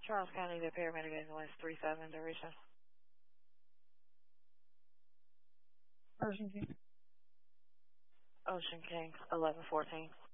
Charles County, the paramedic ambulance 37 duration. Ocean King. Ocean King 1114.